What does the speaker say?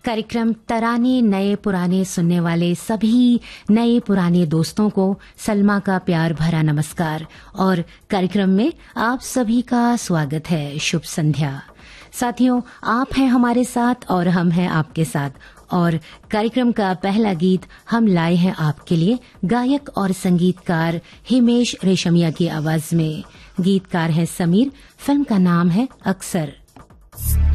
कार्यक्रम तराने नए पुराने सुनने वाले सभी नए पुराने दोस्तों को सलमा का प्यार भरा नमस्कार और कार्यक्रम में आप सभी का स्वागत है। शुभ संध्या साथियों, आप हैं हमारे साथ और हम हैं आपके साथ और कार्यक्रम का पहला गीत हम लाए हैं आपके लिए गायक और संगीतकार हिमेश रेशमिया की आवाज में। गीतकार है समीर, फिल्म का नाम है अक्सर।